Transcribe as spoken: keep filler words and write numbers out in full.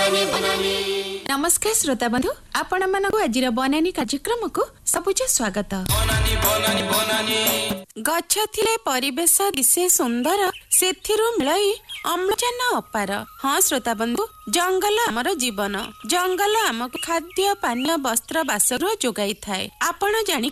नमस्कार श्रोता बंधु आपण मानक आज बनानी कार्यक्रम को सबुज स्वागत। गछ थिले परिवेश दिशे सुंदर सेथिरु मिलाई अम्लजान अपार। हाँ श्रोता बंधु, जंगल आमर जीवन। जंगल आमको खाद्य पानीय वस्त्र बासर जोगाई थाए। आपण जानि